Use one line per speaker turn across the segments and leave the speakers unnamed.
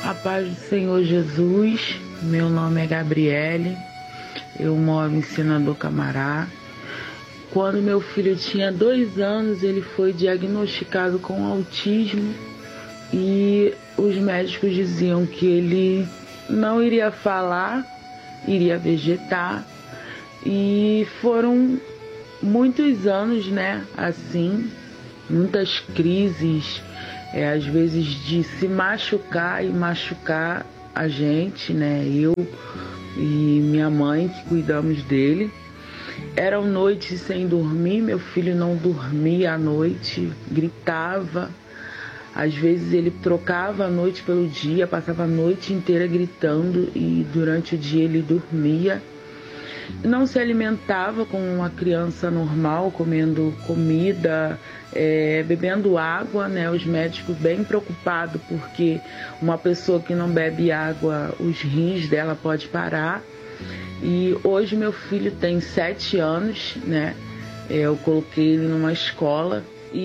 A paz do Senhor Jesus, meu nome é Gabriele, eu moro em Senador Camará. Quando meu filho tinha 2 anos, ele foi diagnosticado com autismo e os médicos diziam que ele não iria falar, iria vegetar, e foram muitos anos, né, assim, muitas crises, às vezes de se machucar e machucar a gente, né, eu e minha mãe que cuidamos dele. Eram noites sem dormir, meu filho não dormia à noite, gritava. Às vezes ele trocava a noite pelo dia, passava a noite inteira gritando e durante o dia ele dormia. Não se alimentava como uma criança normal, comendo comida, bebendo água, né? Os médicos bem preocupados porque uma pessoa que não bebe água, os rins dela pode parar. E hoje meu filho tem 7 anos, né? Eu coloquei ele numa escola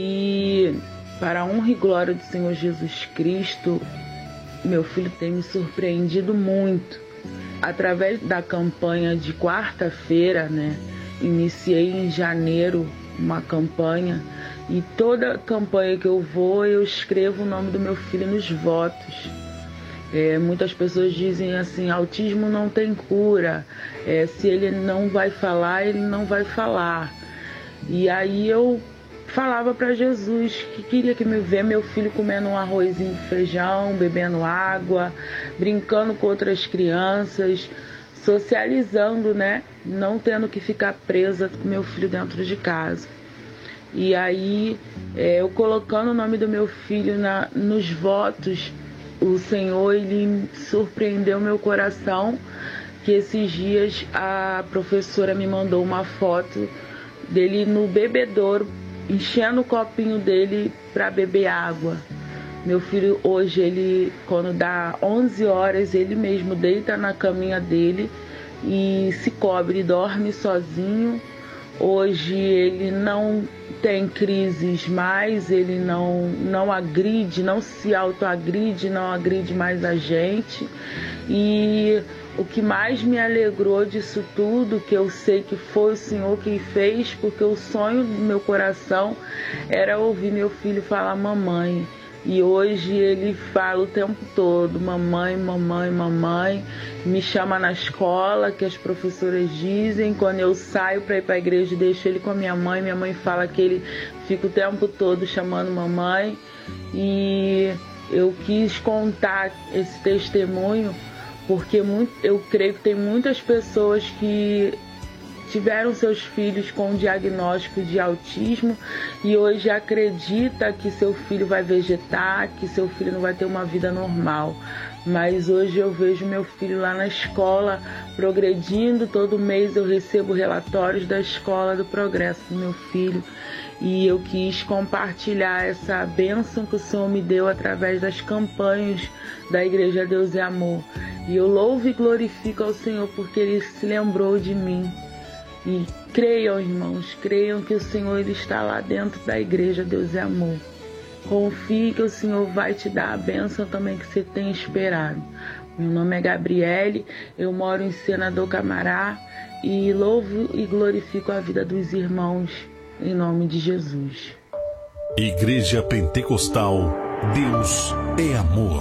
e, para a honra e glória do Senhor Jesus Cristo, meu filho tem me surpreendido muito. Através da campanha de quarta-feira, né? Iniciei em janeiro uma campanha e toda campanha que eu vou, eu escrevo o nome do meu filho nos votos. Muitas pessoas dizem assim, autismo não tem cura, se ele não vai falar, ele não vai falar. E aí eu falava para Jesus que queria que me ver meu filho comendo um arrozinho de feijão, bebendo água, brincando com outras crianças, socializando, né? Não tendo que ficar presa com meu filho dentro de casa. E aí, eu colocando o nome do meu filho nos votos, o Senhor, ele surpreendeu meu coração, que esses dias a professora me mandou uma foto dele no bebedouro, enchendo o copinho dele para beber água. Meu filho hoje, ele, quando dá 11 horas, ele mesmo deita na caminha dele e se cobre, dorme sozinho. Hoje ele não tem crises mais, ele não agride, não se autoagride, não agride mais a gente. E o que mais me alegrou disso tudo, que eu sei que foi o Senhor quem fez, porque o sonho do meu coração era ouvir meu filho falar mamãe. E hoje ele fala o tempo todo, mamãe, mamãe, mamãe. Me chama na escola, que as professoras dizem. Quando eu saio para ir para a igreja, deixo ele com a minha mãe fala que ele fica o tempo todo chamando mamãe. E eu quis contar esse testemunho, porque eu creio que tem muitas pessoas que tiveram seus filhos com diagnóstico de autismo e hoje acredita que seu filho vai vegetar, que seu filho não vai ter uma vida normal. Mas hoje eu vejo meu filho lá na escola progredindo, todo mês eu recebo relatórios da escola do progresso do meu filho. E eu quis compartilhar essa bênção que o Senhor me deu através das campanhas da Igreja Deus é Amor. E eu louvo e glorifico ao Senhor porque Ele se lembrou de mim. E creiam, irmãos, creiam que o Senhor ele está lá dentro da Igreja Deus é Amor. Confie que o Senhor vai te dar a bênção também que você tem esperado. Meu nome é Gabriele, eu moro em Senador Camará e louvo e glorifico a vida dos irmãos em nome de Jesus.
Igreja Pentecostal, Deus é Amor.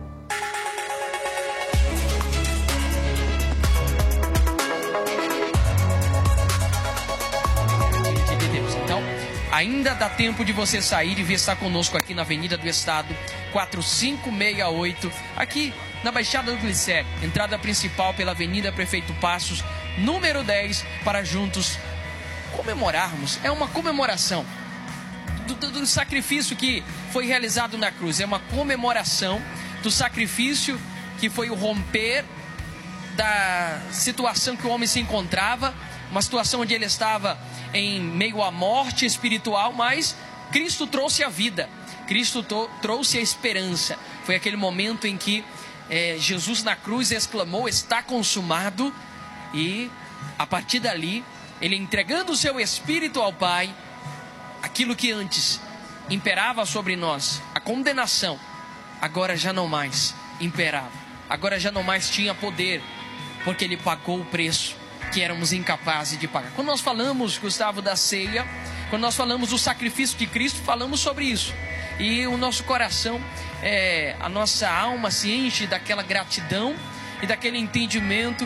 Ainda dá tempo de você sair e vir estar conosco aqui na Avenida do Estado, 4568, aqui na Baixada do Glicério, entrada principal pela Avenida Prefeito Passos, número 10, para juntos comemorarmos. É uma comemoração do sacrifício que foi realizado na cruz, é uma comemoração do sacrifício que foi o romper da situação que o homem se encontrava, uma situação onde ele estava em meio à morte espiritual, mas Cristo trouxe a vida, Cristo trouxe a esperança. Foi aquele momento em que Jesus na cruz exclamou, está consumado, e a partir dali, ele entregando o seu Espírito ao Pai, aquilo que antes imperava sobre nós, a condenação, agora já não mais. imperava. Agora já não mais tinha poder, porque ele pagou o preço que éramos incapazes de pagar. Quando nós falamos, Gustavo, da ceia, quando nós falamos do sacrifício de Cristo, falamos sobre isso. E o nosso coração, a nossa alma se enche daquela gratidão e daquele entendimento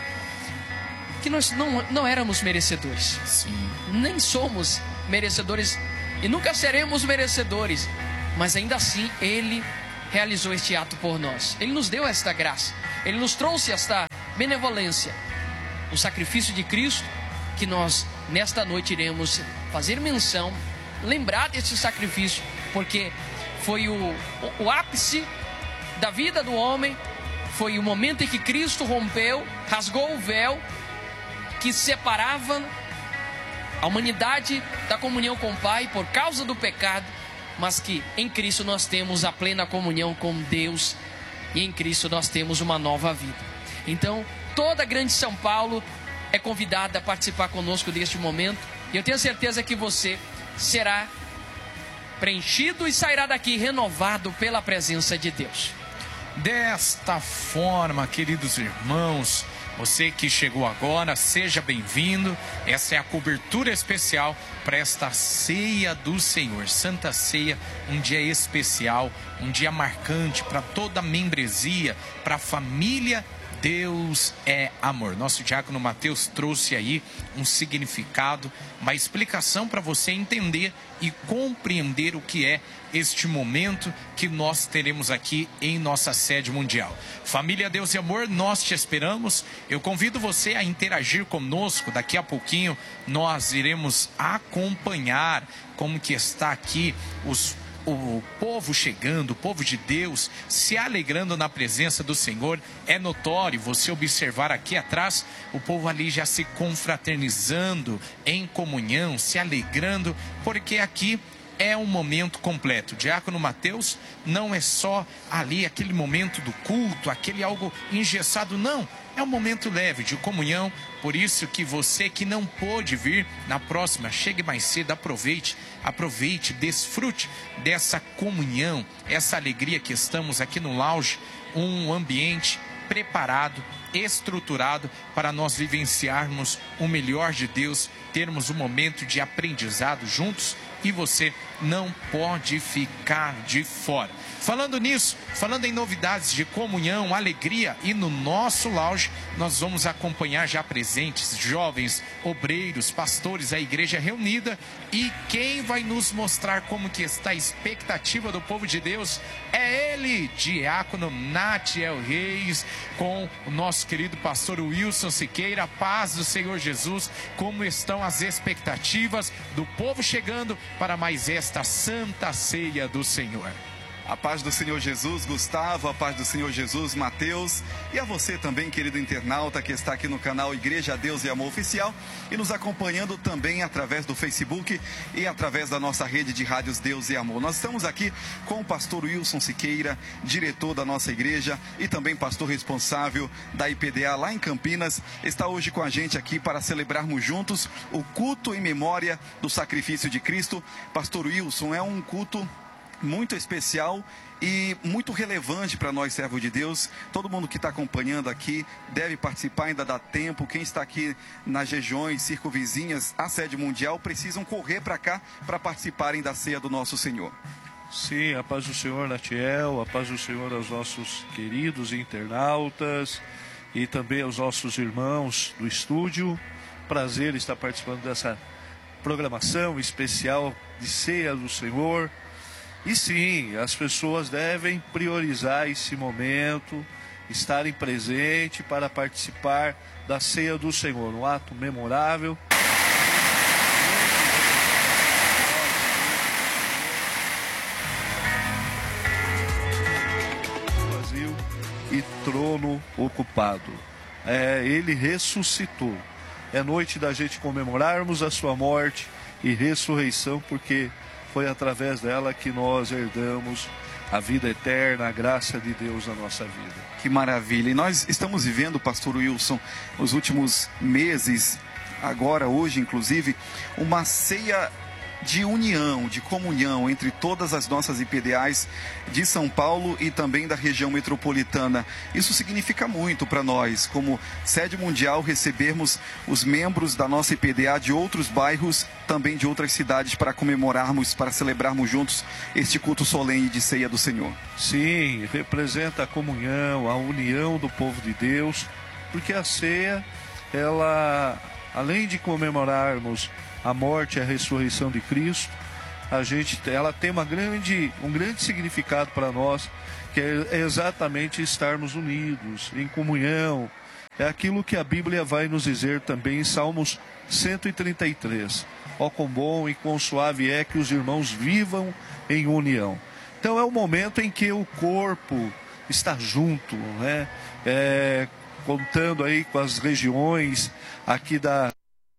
que nós não éramos merecedores.
Sim.
Nem somos merecedores e nunca seremos merecedores. Mas ainda assim, Ele realizou este ato por nós. Ele nos deu esta graça. Ele nos trouxe esta benevolência. O sacrifício de Cristo, que nós nesta noite iremos fazer menção, lembrar desse sacrifício, porque foi o ápice da vida do homem. Foi o momento em que Cristo rompeu, rasgou o véu que separava a humanidade da comunhão com o Pai por causa do pecado, mas que em Cristo nós temos a plena comunhão com Deus e em Cristo nós temos uma nova vida. Então, toda a Grande São Paulo é convidada a participar conosco deste momento, e eu tenho certeza que você será preenchido e sairá daqui renovado pela presença de Deus.
Desta forma, queridos irmãos, você que chegou agora, seja bem-vindo. Essa é a cobertura especial para esta ceia do Senhor, Santa Ceia, um dia especial, um dia marcante para toda a membresia, para a família. Deus é amor. Nosso diácono Mateus trouxe aí um significado, uma explicação para você entender e compreender o que é este momento que nós teremos aqui em nossa sede mundial. Família Deus e Amor, nós te esperamos. Eu convido você a interagir conosco. Daqui a pouquinho nós iremos acompanhar como que está aqui o povo chegando, o povo de Deus se alegrando na presença do Senhor. É notório você observar aqui atrás o povo ali já se confraternizando em comunhão, se alegrando, porque aqui é um momento completo. O diácono Mateus não é só ali aquele momento do culto, aquele algo engessado, não. É um momento leve de comunhão. Por isso que você que não pôde vir na próxima, chegue mais cedo, aproveite, desfrute dessa comunhão, essa alegria que estamos aqui no lounge, um ambiente preparado, estruturado para nós vivenciarmos o melhor de Deus, termos um momento de aprendizado juntos, e você não pode ficar de fora. Falando nisso, falando em novidades de comunhão, alegria, e no nosso lounge nós vamos acompanhar já presentes, jovens, obreiros, pastores, a igreja reunida, e quem vai nos mostrar como que está a expectativa do povo de Deus é ele, diácono Natiel Reis, com o nosso querido pastor Wilson Siqueira. Paz do Senhor Jesus, como estão as expectativas do povo chegando para mais esta Santa Ceia do Senhor?
A paz do Senhor Jesus, Gustavo, a paz do Senhor Jesus, Mateus, e a você também, querido internauta, que está aqui no canal Igreja Deus e Amor Oficial e nos acompanhando também através do Facebook e através da nossa rede de rádios Deus e Amor. Nós estamos aqui com o pastor Wilson Siqueira, diretor da nossa igreja e também pastor responsável da IPDA lá em Campinas. Está hoje com a gente aqui para celebrarmos juntos o culto em memória do sacrifício de Cristo. Pastor Wilson, é um culto muito especial e muito relevante para nós, servos de Deus. Todo mundo que está acompanhando aqui deve participar, ainda dá tempo. Quem está aqui nas regiões circunvizinhas à sede mundial precisam correr para cá para participarem da ceia do nosso Senhor.
Sim, a paz do Senhor, Natiel, a paz do Senhor aos nossos queridos internautas e também aos nossos irmãos do estúdio. Prazer estar participando dessa programação especial de ceia do Senhor. E sim, as pessoas devem priorizar esse momento, estarem presentes para participar da ceia do Senhor, um ato memorável. Vazio e trono ocupado. Ele ressuscitou. É noite da gente comemorarmos a sua morte e ressurreição, porque foi através dela que nós herdamos a vida eterna, a graça de Deus na nossa vida.
Que maravilha! E nós estamos vivendo, pastor Wilson, nos últimos meses, agora, hoje, inclusive, uma ceia de união, de comunhão entre todas as nossas IPDAs de São Paulo e também da região metropolitana. Isso significa muito para nós, como sede mundial, recebermos os membros da nossa IPDA de outros bairros, também de outras cidades, para comemorarmos, para celebrarmos juntos este culto solene de ceia do Senhor.
Sim, representa a comunhão, a união do povo de Deus, porque a ceia, ela, além de comemorarmos a morte e a ressurreição de Cristo, ela tem um grande significado para nós, que é exatamente estarmos unidos, em comunhão. É aquilo que a Bíblia vai nos dizer também em Salmos 133. Ó, quão bom e quão suave é que os irmãos vivam em união. Então é o momento em que o corpo está junto, né? Contando aí com as regiões aqui da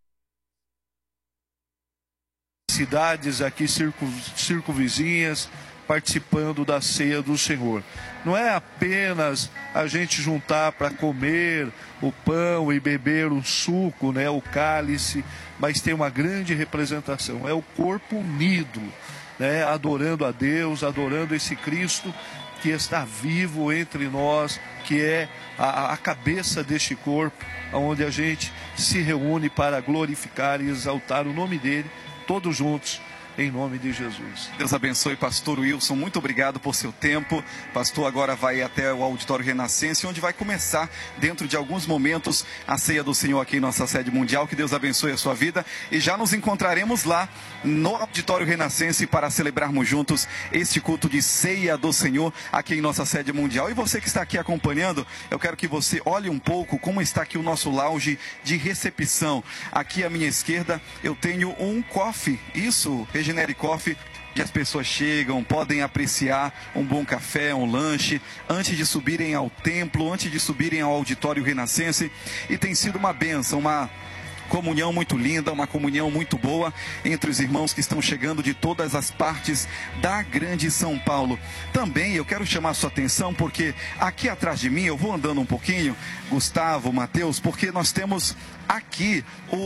cidades aqui circunvizinhas, participando da ceia do Senhor. Não é apenas a gente juntar para comer o pão e beber o suco, né, o cálice, mas tem uma grande representação. É o corpo unido, né, adorando a Deus, adorando esse Cristo que está vivo entre nós, que é a cabeça deste corpo, onde a gente se reúne para glorificar e exaltar o nome dele, todos juntos, em nome de Jesus.
Deus abençoe, pastor Wilson, muito obrigado por seu tempo. Pastor agora vai até o Auditório Renascença, onde vai começar, dentro de alguns momentos, a ceia do Senhor aqui em nossa sede mundial. Que Deus abençoe a sua vida e já nos encontraremos lá no Auditório Renascença para celebrarmos juntos este culto de ceia do Senhor aqui em nossa sede mundial. E você que está aqui acompanhando, eu quero que você olhe um pouco como está aqui o nosso lounge de recepção. Aqui à minha esquerda eu tenho um coffee, isso, Regenere Coffee, que as pessoas chegam, podem apreciar um bom café, um lanche, antes de subirem ao templo, antes de subirem ao Auditório Renascença. E tem sido uma bênção, uma comunhão muito linda, uma comunhão muito boa entre os irmãos que estão chegando de todas as partes da grande São Paulo. Também eu quero chamar a sua atenção, porque aqui atrás de mim, eu vou andando um pouquinho, Gustavo, Mateus, porque nós temos aqui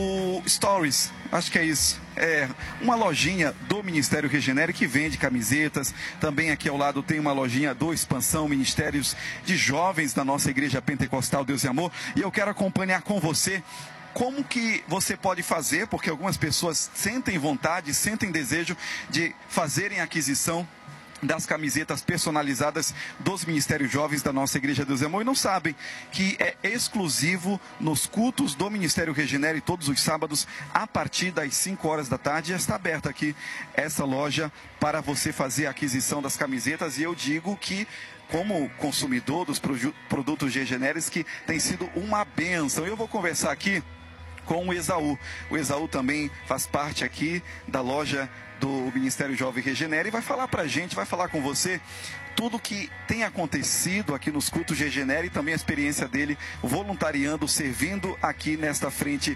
o Stories, acho que é isso, é uma lojinha do Ministério Regenere que vende camisetas. Também aqui ao lado tem uma lojinha do Expansão, Ministérios de Jovens da nossa Igreja Pentecostal Deus e Amor. E eu quero acompanhar com você como que você pode fazer, porque algumas pessoas sentem vontade, sentem desejo de fazerem aquisição das camisetas personalizadas dos Ministérios Jovens da nossa Igreja Deus e Amor e não sabem que é exclusivo nos cultos do Ministério Regenere todos os sábados a partir das 5 horas da tarde. Já está aberta aqui essa loja para você fazer a aquisição das camisetas, e eu digo que, como consumidor dos produtos Regeneres, que tem sido uma bênção. Eu vou conversar aqui com o Esaú. O Esaú também faz parte aqui da loja do Ministério Jovem Regenere e vai falar pra gente, vai falar com você tudo que tem acontecido aqui nos cultos de Regenere e também a experiência dele voluntariando, servindo aqui nesta frente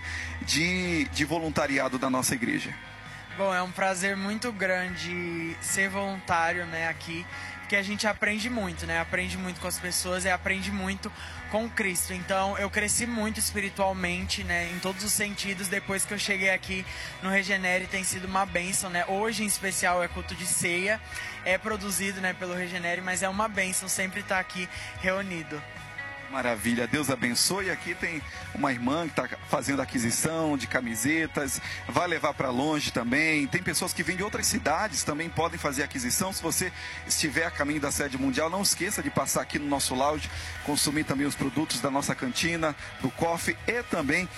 de voluntariado da nossa igreja.
Bom, é um prazer muito grande ser voluntário, né, aqui, porque a gente aprende muito, né? Aprende muito com as pessoas e aprende muito com Cristo. Então, eu cresci muito espiritualmente, né, em todos os sentidos, depois que eu cheguei aqui no Regenere. Tem sido uma bênção, né? Hoje, em especial, é culto de ceia, é produzido, né, pelo Regenere, mas é uma bênção sempre estar aqui reunido.
Maravilha, Deus abençoe. Aqui tem uma irmã que está fazendo aquisição de camisetas, vai levar para longe também. Tem pessoas que vêm de outras cidades, também podem fazer aquisição. Se você estiver a caminho da sede mundial, não esqueça de passar aqui no nosso lounge, consumir também os produtos da nossa cantina, do coffee e também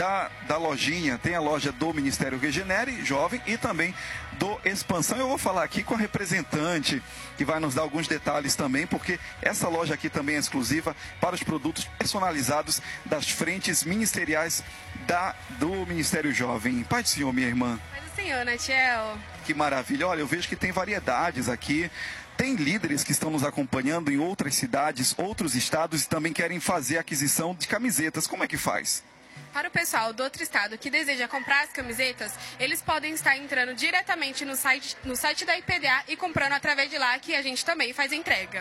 da lojinha. Tem a loja do Ministério Regenere Jovem e também do Expansão. Eu vou falar aqui com a representante que vai nos dar alguns detalhes também, porque essa loja aqui também é exclusiva para os produtos personalizados das frentes ministeriais do Ministério Jovem. Pai do Senhor, minha irmã.
Pai do Senhor, Natiel.
Que maravilha. Olha, eu vejo que tem variedades aqui. Tem líderes que estão nos acompanhando em outras cidades, outros estados e também querem fazer aquisição de camisetas. Como é que faz?
Para o pessoal do outro estado que deseja comprar as camisetas, eles podem estar entrando diretamente no site da IPDA e comprando através de lá, que a gente também faz entrega.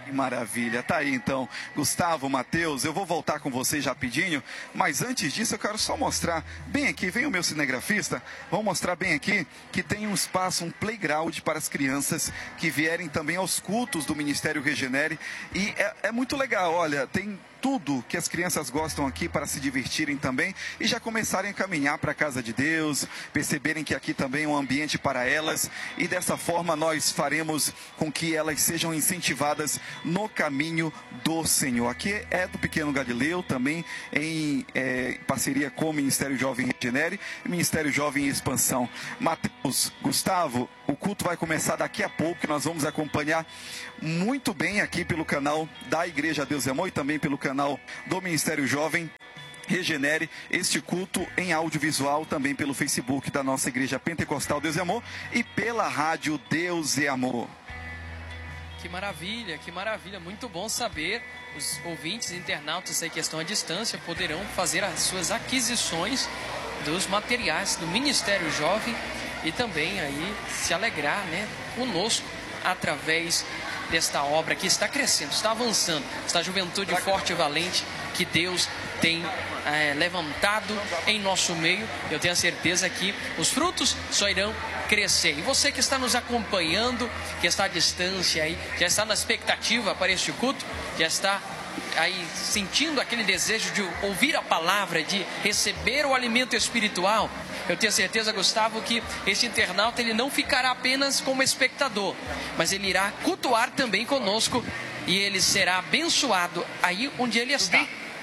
Que maravilha, tá aí então, Gustavo, Mateus, eu vou voltar com vocês rapidinho, mas antes disso eu quero só mostrar, bem aqui, vem o meu cinegrafista, vamos mostrar bem aqui que tem um espaço, um playground para as crianças que vierem também aos cultos do Ministério Regenere, e é muito legal, olha, tem tudo que as crianças gostam aqui para se divertirem também e já começarem a caminhar para a casa de Deus, perceberem que aqui também é um ambiente para elas e dessa forma nós faremos com que elas sejam incentivadas no caminho do Senhor. Aqui é do Pequeno Galileu, também em parceria com o Ministério Jovem Regenere e Ministério Jovem em Expansão. Mateus, Gustavo, o culto vai começar daqui a pouco, que nós vamos acompanhar muito bem aqui pelo canal da Igreja Deus e Amor e também pelo canal do Ministério Jovem Regenere, este culto em audiovisual também pelo Facebook da nossa Igreja Pentecostal Deus e Amor e pela rádio Deus e Amor.
Que maravilha, muito bom saber. Os ouvintes, internautas aí que estão à distância poderão fazer as suas aquisições dos materiais do Ministério Jovem e também aí se alegrar, né, conosco através desta obra que está crescendo, está avançando, esta juventude forte e valente que Deus tem levantado em nosso meio. Eu tenho a certeza que os frutos só irão crescer. E você que está nos acompanhando, que está à distância aí, já está na expectativa para este culto, já está aí sentindo aquele desejo de ouvir a palavra, de receber o alimento espiritual, eu tenho certeza, Gustavo, que este internauta ele não ficará apenas como espectador, mas ele irá cultuar também conosco e ele será abençoado aí onde ele está.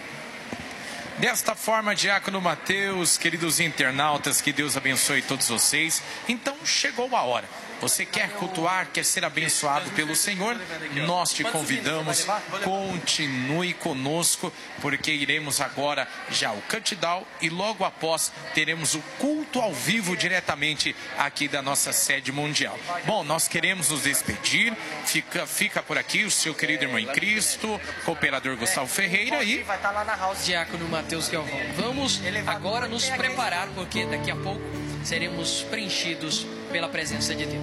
Desta forma, Diácono Mateus, queridos internautas, que Deus abençoe todos vocês. Então chegou a hora. Você quer cultuar, quer ser abençoado pelo Senhor? Nós te convidamos, continue conosco, porque iremos agora já o countdown e logo após teremos o culto ao vivo diretamente aqui da nossa sede mundial. Bom, nós queremos nos despedir, fica por aqui o seu querido irmão em Cristo, cooperador Gustavo Ferreira e
Diácono Mateus Galvão. Vamos agora nos preparar, porque daqui a pouco seremos preenchidos pela presença de Deus.